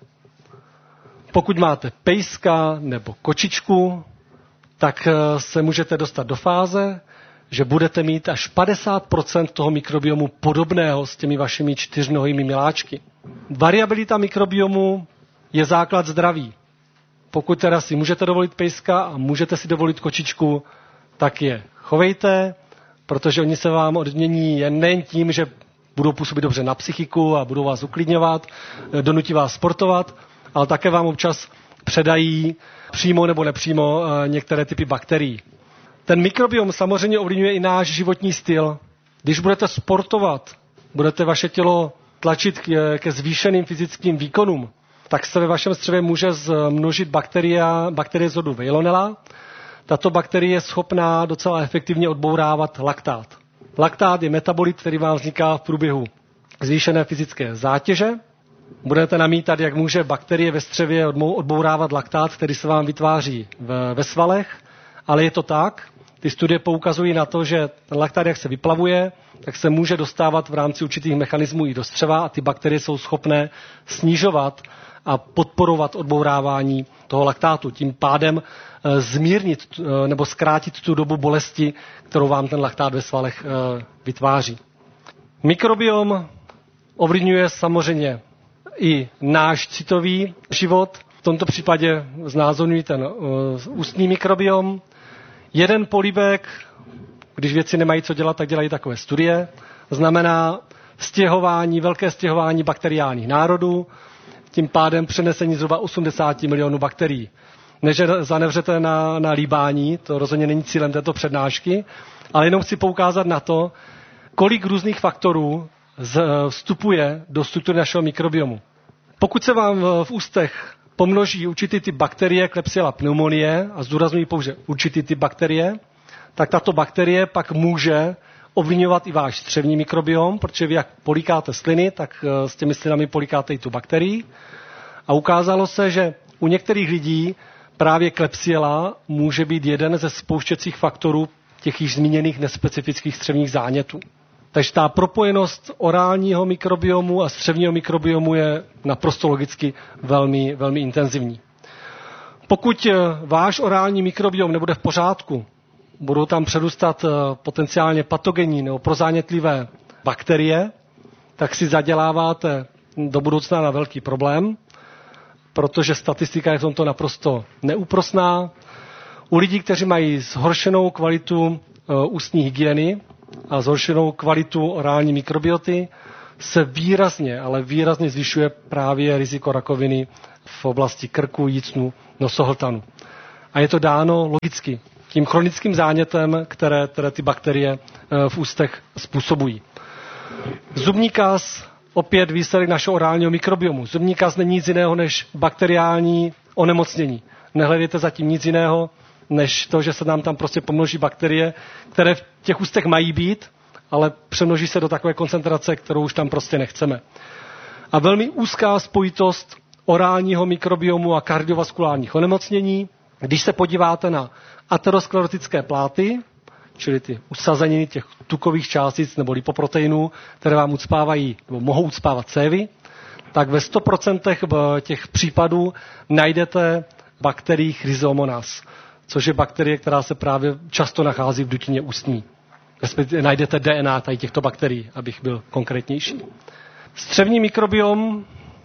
Pokud máte pejska nebo kočičku, tak se můžete dostat do fáze, že budete mít až 50% toho mikrobiomu podobného s těmi vašimi čtyřnohými miláčky. Variabilita mikrobiomu je základ zdraví. Pokud teda si můžete dovolit pejska a můžete si dovolit kočičku, tak je chovejte, protože oni se vám odmění nejen tím, že budou působit dobře na psychiku a budou vás uklidňovat, donutí vás sportovat, ale také vám občas předají přímo nebo nepřímo některé typy bakterií. Ten mikrobiom samozřejmě ovlivňuje i náš životní styl. Když budete sportovat, budete vaše tělo tlačit ke zvýšeným fyzickým výkonům, tak se ve vašem střevě může zmnožit bakterie z rodu Veillonella. Tato bakterie je schopná docela efektivně odbourávat laktát. Laktát je metabolit, který vám vzniká v průběhu zvýšené fyzické zátěže. Budete namítat, jak může bakterie ve střevě odbourávat laktát, který se vám vytváří ve svalech, ale je to tak. Ty studie poukazují na to, že ten laktát, jak se vyplavuje, tak se může dostávat v rámci určitých mechanismů i do střeva a ty bakterie jsou schopné snižovat a podporovat odbourávání toho laktátu. Tím pádem zmírnit nebo zkrátit tu dobu bolesti, kterou vám ten laktát ve svalech vytváří. Mikrobiom ovlivňuje samozřejmě i náš citový život. V tomto případě znázorňuji ten ústní mikrobiom. Jeden polibek, když věci nemají co dělat, tak dělají takové studie, znamená velké stěhování bakteriálních národů, tím pádem přenesení zhruba 80 milionů bakterií. Než zanevřete na líbání, to rozhodně není cílem této přednášky, ale jenom chci poukázat na to, kolik různých faktorů vstupuje do struktury našeho mikrobiomu. Pokud se vám v ústech pomnoží určitý typ bakterie Klebsiella pneumoniae, a zdůrazňuji pouze určitý typ bakterie, tak tato bakterie pak může ovlivňovat i váš střevní mikrobiom, protože vy jak polikáte sliny, tak s těmi slinami polikáte i tu bakterii. A ukázalo se, že u některých lidí právě Klebsiella může být jeden ze spouštěcích faktorů těch již zmíněných nespecifických střevních zánětů. Takže ta propojenost orálního mikrobiomu a střevního mikrobiomu je naprosto logicky velmi, velmi intenzivní. Pokud váš orální mikrobiom nebude v pořádku, budou tam předůstat potenciálně patogenní nebo prozánětlivé bakterie, tak si zaděláváte do budoucna na velký problém, protože statistika je v tomto naprosto neúprosná. U lidí, kteří mají zhoršenou kvalitu ústní hygieny a zhoršenou kvalitu orální mikrobioty, se výrazně, ale výrazně zvyšuje právě riziko rakoviny v oblasti krku, jícnu, nosohltanu. A je to dáno logicky tím chronickým zánětem, které ty bakterie v ústech způsobují. Zubní kaz, opět výsledek našeho orálního mikrobiomu. Zubní kaz není nic jiného než bakteriální onemocnění. Nehledejte zatím nic jiného, než to, že se nám tam prostě pomnoží bakterie, které v těch ústech mají být, ale přemnoží se do takové koncentrace, kterou už tam prostě nechceme. A velmi úzká spojitost orálního mikrobiomu a kardiovaskulárních onemocnění. Když se podíváte na aterosklerotické pláty, čili ty usazeniny těch tukových částic nebo lipoproteinů, které vám ucpávají nebo mohou ucpávat cévy, tak ve 100% těch případů najdete bakterii Chrysomonas, což je bakterie, která se právě často nachází v dutině ústní. Respektive najdete DNA tady těchto bakterií, abych byl konkrétnější. Střevní mikrobiom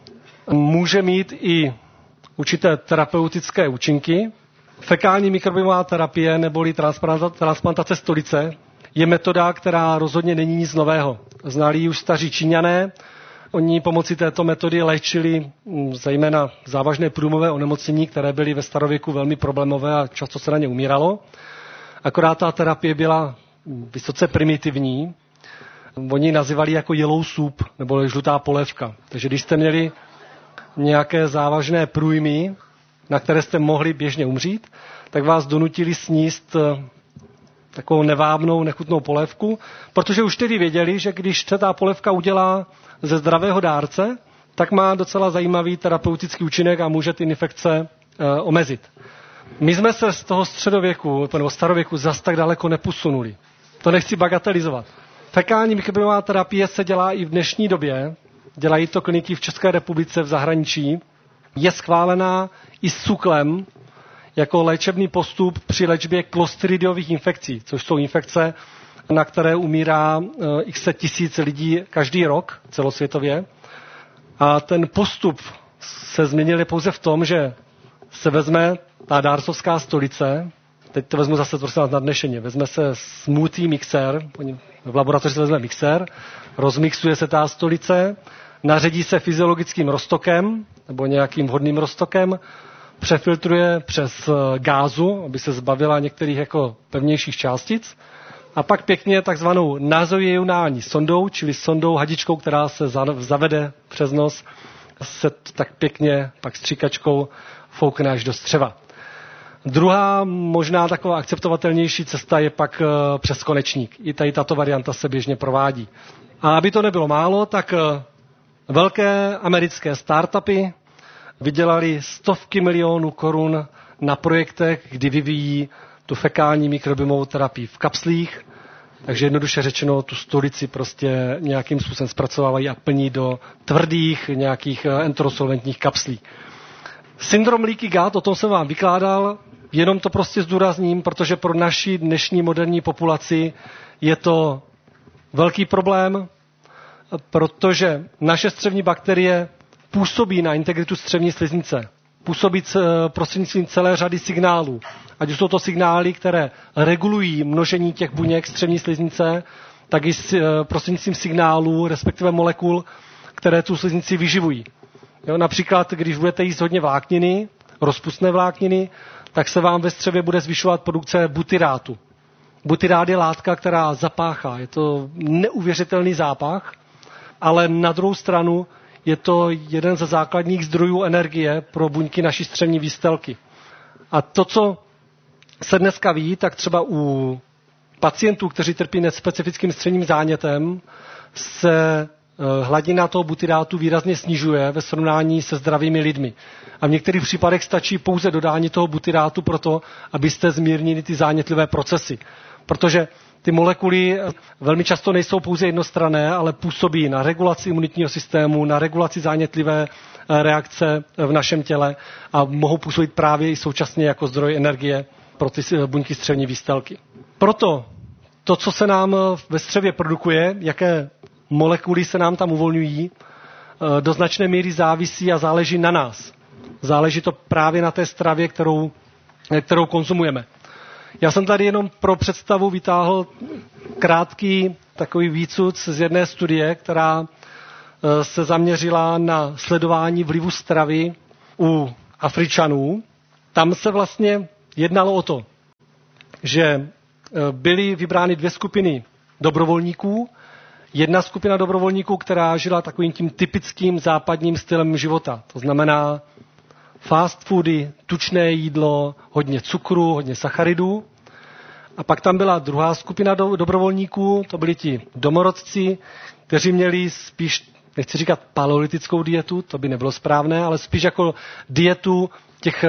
může mít i určité terapeutické účinky. Fekální mikrobiomová terapie neboli transplantace stolice je metoda, která rozhodně není nic nového. Znali ji už staří Číňané. Oni pomocí této metody léčili zejména závažné průjmové onemocnění, které byly ve starověku velmi problémové a často se na ně umíralo. Akorát ta terapie byla vysoce primitivní. Oni ji nazývali jako yellow soup, nebo žlutá polévka. Takže když jste měli nějaké závažné průjmy, na které jste mohli běžně umřít, tak vás donutili sníst takovou nevábnou, nechutnou polévku, protože už tedy věděli, že když se ta polévka udělá ze zdravého dárce, tak má docela zajímavý terapeutický účinek a může ty infekce omezit. My jsme se z toho středověku nebo starověku zas tak daleko neposunuli. To nechci bagatelizovat. Fekální mikrobiomová terapie se dělá i v dnešní době. Dělají to kliniky v České republice, v zahraničí. Je schválená i s cuklem jako léčebný postup při léčbě klostridiových infekcí, což jsou infekce, na které umírá x tisíc lidí každý rok celosvětově. A ten postup se změnil pouze v tom, že se vezme ta dárcovská stolice, teď to vezmu zase nadnešeně, vezme se smoothie mixér, v laboratoři se vezme mixér, rozmixuje se ta stolice, naředí se fyziologickým roztokem nebo nějakým vhodným roztokem, přefiltruje přes gázu, aby se zbavila některých jako pevnějších částic, a pak pěkně takzvanou nazoionální sondou, čili sondou hadičkou, která se zavede přes nos, se tak pěkně pak stříkačkou foukne až do střeva. Druhá možná taková akceptovatelnější cesta je pak přes konečník. I tady tato varianta se běžně provádí. A aby to nebylo málo, tak velké americké startupy vydělali stovky milionů korun na projektech, kdy vyvíjí tu fekální mikrobiomovou terapii v kapslích. Takže jednoduše řečeno, tu stolici prostě nějakým způsobem zpracovávají a plní do tvrdých nějakých enterosolventních kapslí. Syndrom leaky gut, o tom jsem vám vykládal, jenom to prostě zdůrazním, protože pro naši dnešní moderní populaci je to velký problém, protože naše střevní bakterie působí na integritu střevní sliznice. Působí prostřednictvím celé řady signálů. Ať jsou to signály, které regulují množení těch buněk střevní sliznice, tak i prostřednictvím signálů, respektive molekul, které tu sliznici vyživují. Jo, například, když budete jíst hodně vlákniny, rozpustné vlákniny, tak se vám ve střevě bude zvyšovat produkce butyrátu. Butyrát je látka, která zapáchá. Je to neuvěřitelný zápach, ale na druhou stranu je to jeden ze základních zdrojů energie pro buňky naší střevní výstelky. A to, co se dneska ví, tak třeba u pacientů, kteří trpí nespecifickým střevním zánětem, se hladina toho butyrátu výrazně snižuje ve srovnání se zdravými lidmi. A v některých případech stačí pouze dodání toho butyrátu proto, abyste zmírnili ty zánětlivé procesy. Protože ty molekuly velmi často nejsou pouze jednostranné, ale působí na regulaci imunitního systému, na regulaci zánětlivé reakce v našem těle a mohou působit právě i současně jako zdroj energie pro ty buňky střevní výstelky. Proto to, co se nám ve střevě produkuje, jaké molekuly se nám tam uvolňují, do značné míry závisí a záleží na nás. Záleží to právě na té stravě, kterou kterou konzumujeme. Já jsem tady jenom pro představu vytáhl krátký takový výcud z jedné studie, která se zaměřila na sledování vlivu stravy u Afričanů. Tam se vlastně jednalo o to, že byly vybrány 2 skupiny dobrovolníků. Jedna skupina dobrovolníků, která žila takovým tím typickým západním stylem života. To znamená fast foody, tučné jídlo, hodně cukru, hodně sacharidů. A pak tam byla druhá skupina dobrovolníků, to byli ti domorodci, kteří měli spíš, nechci říkat paleolitickou dietu, to by nebylo správné, ale spíš jako dietu těch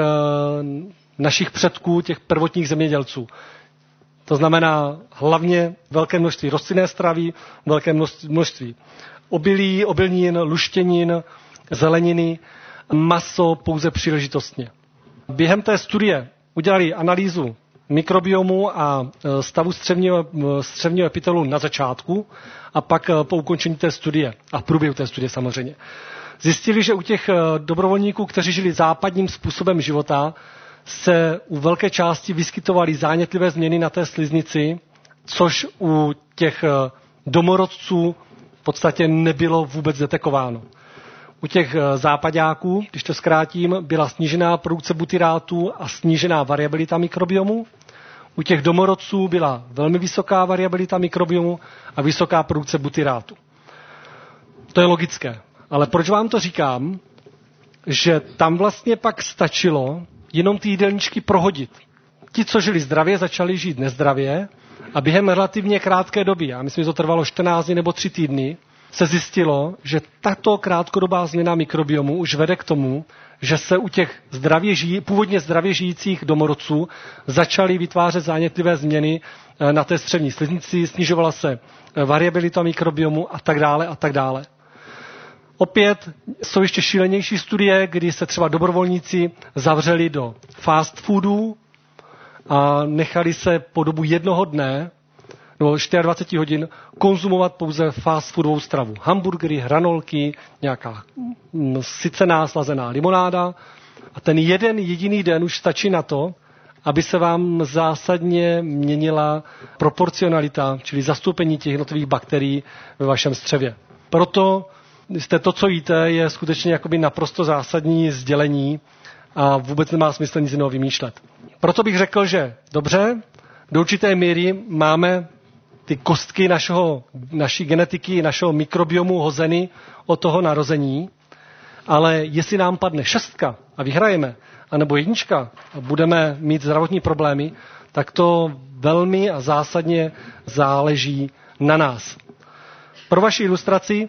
našich předků, těch prvotních zemědělců. To znamená hlavně velké množství rostlinné stravy, velké množství obilí, obilnin, luštěnin, zeleniny, maso pouze příležitostně. Během té studie udělali analýzu mikrobiomu a stavu střevního epitelu na začátku a pak po ukončení té studie a v průběhu té studie samozřejmě. Zjistili, že u těch dobrovolníků, kteří žili západním způsobem života, se u velké části vyskytovaly zánětlivé změny na té sliznici, což u těch domorodců v podstatě nebylo vůbec detekováno. U těch zápaďáků, když to zkrátím, byla snížená produkce butyrátů a snížená variabilita mikrobiomu. U těch domorodců byla velmi vysoká variabilita mikrobiomu a vysoká produkce butyrátu. To je logické. Ale proč vám to říkám? Že tam vlastně pak stačilo jenom ty jídelníčky prohodit. Ti, co žili zdravě, začali žít nezdravě a během relativně krátké doby, já myslím, že to trvalo 14 dní nebo 3 týdny, se zjistilo, že tato krátkodobá změna mikrobiomu už vede k tomu, že se u těch původně zdravě žijících domorodců začaly vytvářet zánětlivé změny na té střevní sliznici, snižovala se variabilita mikrobiomu a tak dále a tak dále. Opět jsou ještě šílenější studie, kdy se třeba dobrovolníci zavřeli do fast foodů a nechali se po dobu 1 dne nebo 24 hodin konzumovat pouze fast foodovou stravu. Hamburgery, hranolky, nějaká sycená slazená limonáda. A ten jeden jediný den už stačí na to, aby se vám zásadně měnila proporcionalita, čili zastoupení těch jednotlivých bakterií ve vašem střevě. Proto to, co jíte, je skutečně jakoby naprosto zásadní sdělení a vůbec nemá smysl nic jiného vymýšlet. Proto bych řekl, že dobře, do určité míry máme ty kostky naší genetiky, našeho mikrobiomu hozeny od toho narození, ale jestli nám padne 6 a vyhrajeme, anebo 1 a budeme mít zdravotní problémy, tak to velmi a zásadně záleží na nás. Pro vaši ilustraci,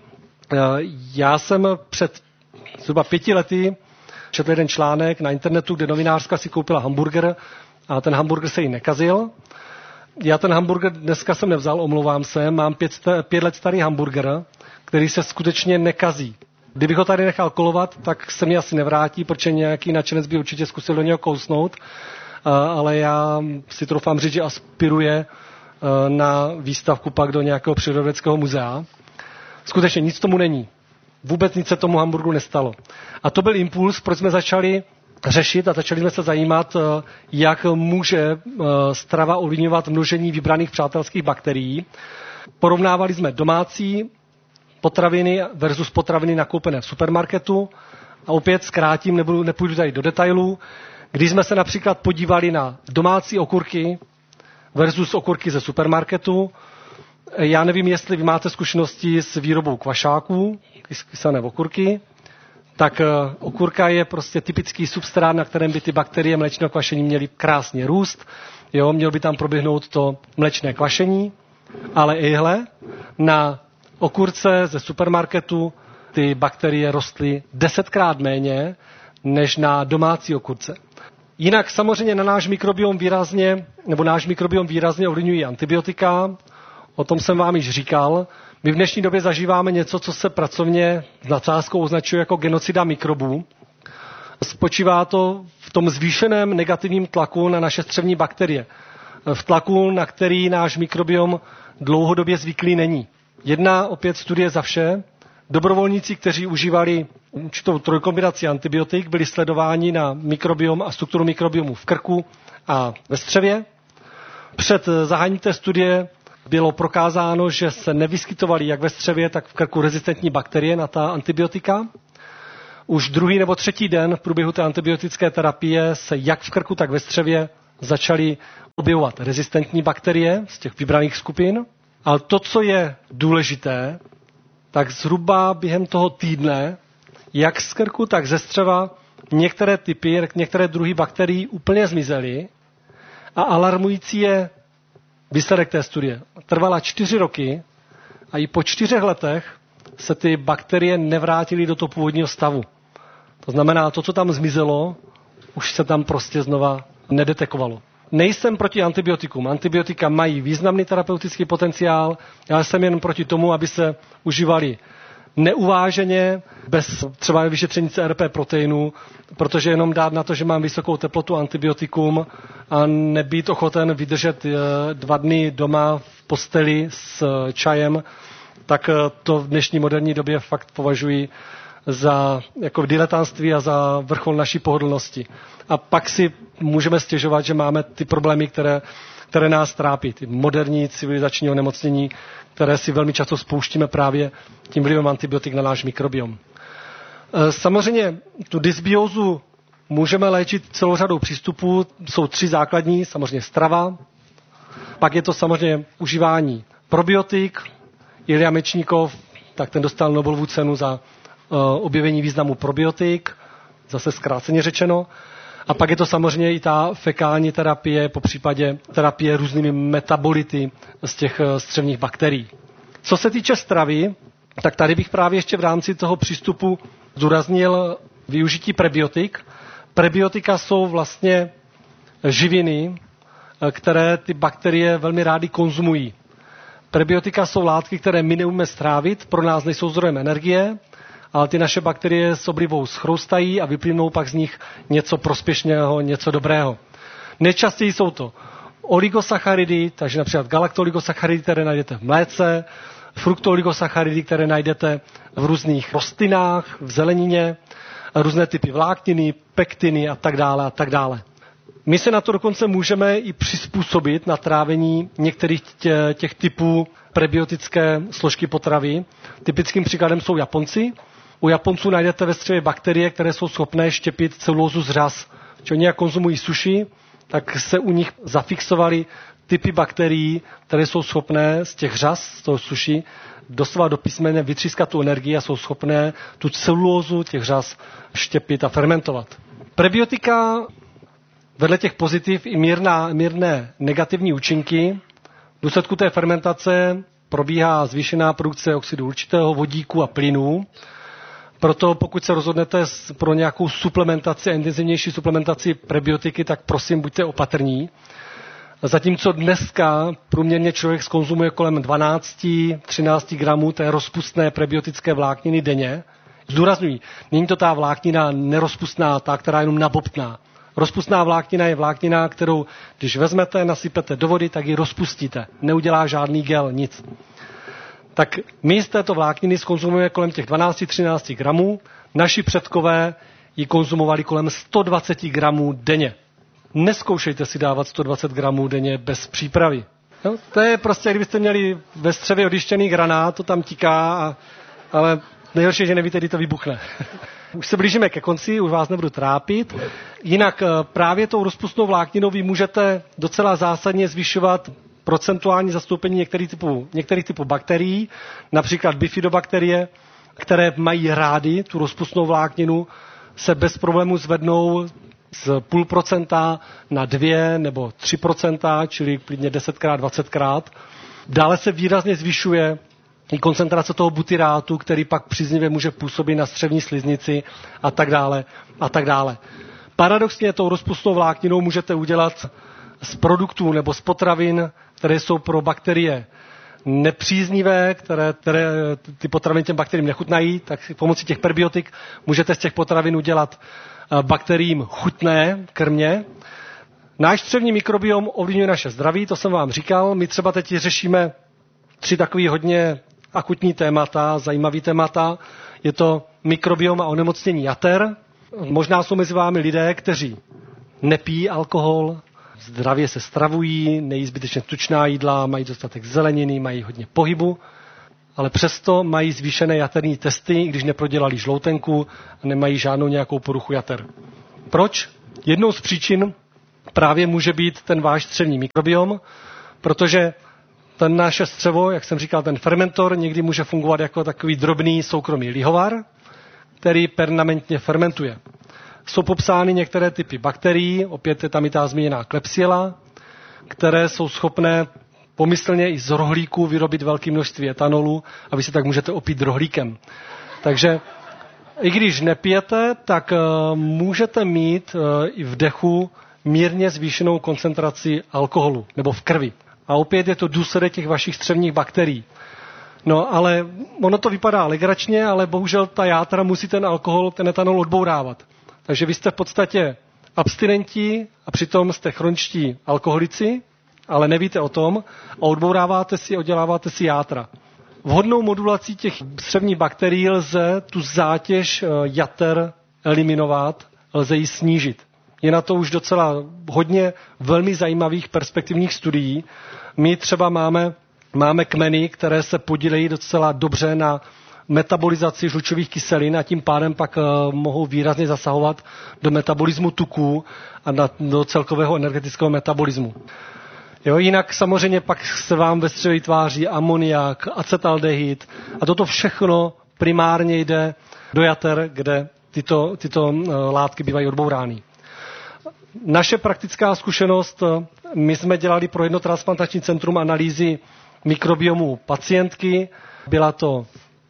já jsem před zhruba 5 lety četl jeden článek na internetu, kde novinářka si koupila hamburger a ten hamburger se jí nekazil. Já ten hamburger dneska jsem nevzal, omlouvám se, mám 5 let starý hamburger, který se skutečně nekazí. Kdybych ho tady nechal kolovat, tak se mi asi nevrátí, protože nějaký nadšenec by určitě zkusil do něho kousnout, ale já si troufám říct, že aspiruje na výstavku pak do nějakého přírodovědeckého muzea. Skutečně nic tomu není. Vůbec nic se tomu hamburgu nestalo. A to byl impuls, proč jsme začali řešit a začali jsme se zajímat, jak může strava ovlivňovat množení vybraných přátelských bakterií. Porovnávali jsme domácí potraviny versus potraviny nakoupené v supermarketu. A opět zkrátím, nepůjdu tady do detailů. Když jsme se například podívali na domácí okurky versus okurky ze supermarketu, já nevím, jestli vy máte zkušenosti s výrobou kvašáků, kysané okurky, tak okurka je prostě typický substrát, na kterém by ty bakterie mléčného kvašení měly krásně růst. Jo, mělo by tam proběhnout to mléčné kvašení, ale ihle na okurce ze supermarketu ty bakterie rostly 10krát méně než na domácí okurce. Jinak samozřejmě na náš mikrobiom výrazně ovlivňují antibiotika. O tom jsem vám již říkal. My v dnešní době zažíváme něco, co se pracovně s nadsázkou označuje jako genocida mikrobů. Spočívá to v tom zvýšeném negativním tlaku na naše střevní bakterie. V tlaku, na který náš mikrobiom dlouhodobě zvyklý není. Jedna opět studie za vše Dobrovolníci, kteří užívali určitou trojkombinaci antibiotik, byli sledováni na mikrobiom a strukturu mikrobiomu v krku a ve střevě. Před zahájením té studie bylo prokázáno, že se nevyskytovaly jak ve střevě, tak v krku rezistentní bakterie na ta antibiotika. Už druhý nebo třetí den v průběhu té antibiotické terapie se jak v krku, tak ve střevě začaly objevovat rezistentní bakterie z těch vybraných skupin. Ale to, co je důležité, tak zhruba během toho týdne, jak z krku, tak ze střeva, některé typy, některé druhy bakterií úplně zmizely. A alarmující je výsledek té studie. Trvala 4 roky a i po 4 letech se ty bakterie nevrátily do toho původního stavu. To znamená, to, co tam zmizelo, už se tam prostě znova nedetekovalo. Nejsem proti antibiotikům. Antibiotika mají významný terapeutický potenciál. Já jsem jen proti tomu, aby se užívali neuváženě, bez třeba vyšetření CRP proteinu, protože jenom dát na to, že mám vysokou teplotu antibiotikum a nebýt ochoten vydržet 2 dny doma v posteli s čajem, tak to v dnešní moderní době fakt považuji za jako diletantství a za vrchol naší pohodlnosti. A pak si můžeme stěžovat, že máme ty problémy, které nás trápí, ty moderní civilizační onemocnění, které si velmi často spouštíme právě tím vlivem antibiotik na náš mikrobiom. Samozřejmě tu dysbiózu můžeme léčit celou řadou přístupů. Jsou 3 základní, samozřejmě strava, pak je to samozřejmě užívání probiotik. Ilja Mečníkov, tak ten dostal Nobelovu cenu za objevení významu probiotik, zase zkráceně řečeno. A pak je to samozřejmě i ta fekální terapie, popřípadě terapie různými metabolity z těch střevních bakterií. Co se týče stravy, tak tady bych právě ještě v rámci toho přístupu zdůraznil využití prebiotik. Prebiotika jsou vlastně živiny, které ty bakterie velmi rády konzumují. Prebiotika jsou látky, které my neumíme strávit, pro nás nejsou zdrojem energie, ale ty naše bakterie s oblibou schroustají a vyplynou pak z nich něco prospěšného, něco dobrého. Nejčastěji jsou to oligosacharidy, takže například galaktoligosacharidy, které najdete v mléce, fruktoligosacharidy, které najdete v různých rostlinách, v zelenině, různé typy vlákniny, pektiny a tak dále a tak dále. My se na to dokonce můžeme i přizpůsobit na trávení některých těch typů prebiotické složky potravy. Typickým příkladem jsou Japonci. U Japonců najdete ve střevě bakterie, které jsou schopné štěpit celulózu z řas. Když oni jak konzumují sushi, tak se u nich zafixovaly typy bakterií, které jsou schopné z těch řas, z toho sushi, doslova do písmene vytřískat tu energii a jsou schopné tu celulózu těch řas štěpit a fermentovat. Prebiotika vedle těch pozitiv i mírné negativní účinky. V důsledku té fermentace probíhá zvýšená produkce oxidu určitého, vodíku a plynů. Proto pokud se rozhodnete pro nějakou suplementaci, intenzivnější suplementaci prebiotiky, tak prosím buďte opatrní. Zatímco dneska průměrně člověk skonzumuje kolem 12-13 gramů té rozpustné prebiotické vlákniny denně. Zdůrazňuji, není to ta vláknina nerozpustná, ta, která je jenom nabobtná. Rozpustná vláknina je vláknina, kterou když vezmete, nasypete do vody, tak ji rozpustíte. Neudělá žádný gel, nic. Tak my z této vlákniny skonzumujeme kolem těch 12-13 gramů. Naši předkové ji konzumovali kolem 120 gramů denně. Neskoušejte si dávat 120 gramů denně bez přípravy. No, to je prostě, kdybyste měli ve střevě odjištěný granát, to tam tiká, ale nejhorší je, že nevíte, kdy to vybuchne. Už se blížíme ke konci, už vás nebudu trápit. Jinak právě tou rozpustnou vlákninou vy můžete docela zásadně zvyšovat procentuální zastoupení některých typů bakterií, například bifidobakterie, které mají rády tu rozpustnou vlákninu, se bez problému zvednou z 0,5% na 2 nebo 3%, čili klidně 10krát, 20krát. Dále se výrazně zvyšuje i koncentrace toho butyrátu, který pak příznivě může působit na střevní sliznici a tak dále a tak dále. Paradoxně tou rozpustnou vlákninou můžete udělat z produktů nebo z potravin, které jsou pro bakterie nepříznivé, které ty potraviny těm bakteriím nechutnají, tak pomocí těch prebiotik můžete z těch potravin udělat bakteriím chutné krmě. Náš střevní mikrobiom ovlivňuje naše zdraví, to jsem vám říkal. My třeba teď řešíme 3 takové hodně akutní témata, zajímavý témata. Je to mikrobiom a onemocnění jater. Možná jsou mezi vámi lidé, kteří nepijí alkohol, zdravě se stravují, nejí zbytečně tučná jídla, mají dostatek zeleniny, mají hodně pohybu, ale přesto mají zvýšené jaterní testy, když neprodělali žloutenku a nemají žádnou nějakou poruchu jater. Proč? Jednou z příčin právě může být ten váš střevní mikrobiom, protože ten naše střevo, jak jsem říkal, ten fermentor někdy může fungovat jako takový drobný soukromý lihovar, který permanentně fermentuje. Jsou popsány některé typy bakterií, opět je tam i ta zmíněná Klebsiella, které jsou schopné pomyslně i z rohlíku vyrobit velké množství etanolu a vy se tak můžete opít rohlíkem. Takže i když nepijete, tak můžete mít i v dechu mírně zvýšenou koncentraci alkoholu nebo v krvi. A opět je to důsledek těch vašich střevních bakterií. No ale ono to vypadá legračně, ale bohužel ta játra musí ten alkohol, ten etanol odbourávat. Takže vy jste v podstatě abstinenti a přitom jste chroničtí alkoholici, ale nevíte o tom a odbouráváte si, odděláváte si játra. Vhodnou modulací těch střevních bakterií lze tu zátěž jater eliminovat, lze ji snížit. Je na to už docela hodně velmi zajímavých perspektivních studií. My třeba máme kmeny, které se podílejí docela dobře na metabolizaci žlučových kyselin a tím pádem pak mohou výrazně zasahovat do metabolismu tuků a do celkového energetického metabolismu. Jo, jinak samozřejmě pak se vám ve střevě tváří amoniak, acetaldehyd a toto všechno primárně jde do jater, kde tyto látky bývají odbourány. Naše praktická zkušenost, my jsme dělali pro jedno transplantační centrum analýzy mikrobiomu pacientky. Byla to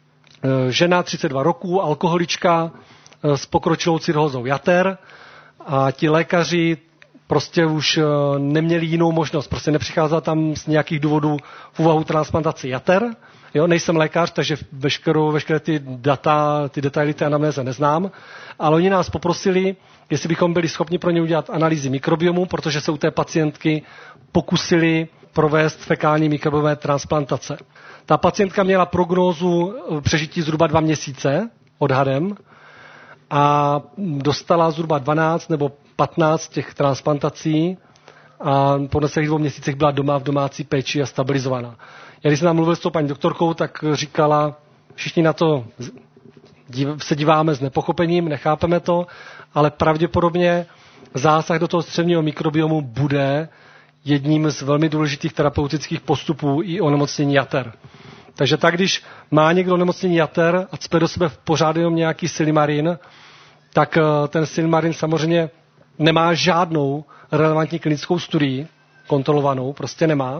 žena 32 roků, alkoholička s pokročilou cirhózou jater a ti lékaři prostě už neměli jinou možnost. Prostě nepřicházela tam z nějakých důvodů v úvahu transplantaci jater. Jo, nejsem lékař, takže veškeré ty data, ty detaily té anamnéze neznám, ale oni nás poprosili, jestli bychom byli schopni pro ně udělat analýzy mikrobiomu, protože se u té pacientky pokusili provést fekální mikrobiové transplantace. Ta pacientka měla prognózu přežití zhruba 2 měsíce odhadem a dostala zhruba 12 nebo 15 těch transplantací a po necelých 2 měsících byla doma v domácí péči a stabilizovaná. Já když jsem tam mluvil s tou paní doktorkou, tak říkala, všichni na to se díváme s nepochopením, nechápeme to, ale pravděpodobně zásah do toho střevního mikrobiomu bude jedním z velmi důležitých terapeutických postupů i onemocnění jater. Takže tak, když má někdo onemocnění jater a cpe do sebe pořád jenom nějaký silimarin, tak ten silimarin samozřejmě nemá žádnou relevantní klinickou studii kontrolovanou, prostě nemá.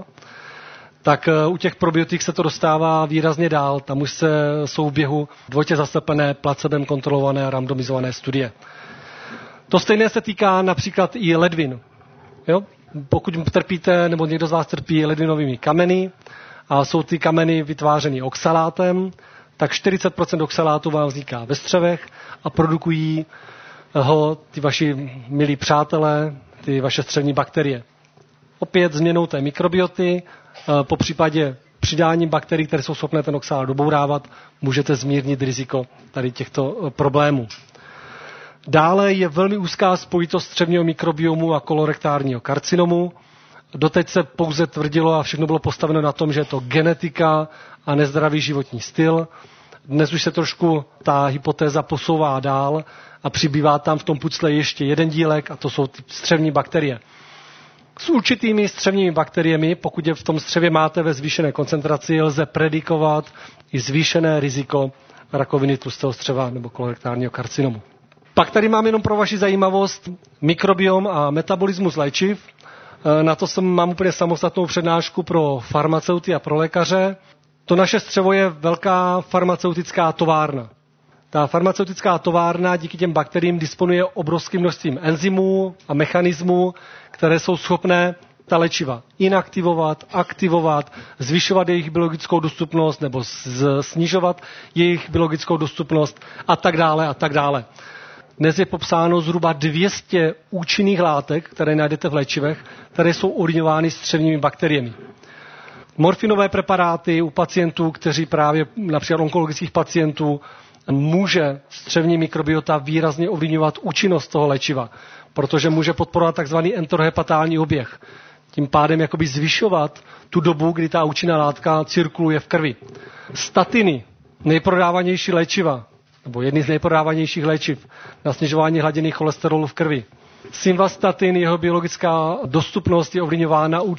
Tak u těch probiotik se to dostává výrazně dál. Tam už jsou v běhu dvojitě zaslepené, placebem kontrolované, randomizované studie. To stejné se týká například i ledvin. Jo? Pokud trpíte, nebo někdo z vás trpí ledvinovými kameny a jsou ty kameny vytvářeny oxalátem, tak 40% oxalátu vám vzniká ve střevech a produkují ho ty vaši milí přátelé, ty vaše střevní bakterie. Opět změnou té mikrobioty, po případě přidáním bakterií, které jsou schopné ten oxalát dobourávat, můžete zmírnit riziko tady těchto problémů. Dále je velmi úzká spojitost střevního mikrobiomu a kolorektárního karcinomu. Doteď se pouze tvrdilo a všechno bylo postaveno na tom, že je to genetika a nezdravý životní styl. Dnes už se trošku ta hypotéza posouvá dál a přibývá tam v tom pucle ještě jeden dílek a to jsou ty střevní bakterie. S určitými střevními bakteriemi, pokud je v tom střevě máte ve zvýšené koncentraci, lze predikovat i zvýšené riziko rakoviny tlustého střeva nebo kolorektárního karcinomu. Pak tady mám jenom pro vaši zajímavost mikrobiom a metabolismus léčiv. Na to mám úplně samostatnou přednášku pro farmaceuty a pro lékaře. To naše střevo je velká farmaceutická továrna. Ta farmaceutická továrna díky těm bakteriím disponuje obrovským množstvím enzymů a mechanismů, které jsou schopné ta léčiva inaktivovat, aktivovat, zvyšovat jejich biologickou dostupnost nebo snižovat jejich biologickou dostupnost a tak dále a tak dále. Dnes je popsáno zhruba 200 účinných látek, které najdete v léčivech, které jsou ovlivňovány střevními bakteriemi. Morfinové preparáty u pacientů, kteří právě například onkologických pacientů, může střevní mikrobiota výrazně ovlivňovat účinnost toho léčiva, protože může podporovat takzvaný enterohepatální oběh. Tím pádem jakoby zvyšovat tu dobu, kdy ta účinná látka cirkuluje v krvi. Statiny, nejprodávanější léčiva, nebo jedny z nejprodávanějších léčiv na snižování hladiny cholesterolu v krvi. Simvastatin, jeho biologická dostupnost je ovlivňována